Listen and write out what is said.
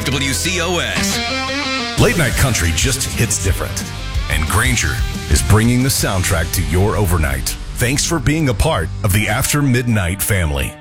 WCOS. Late night country just hits different. And Granger is bringing the soundtrack to your overnight. Thanks for being a part of the After Midnight family.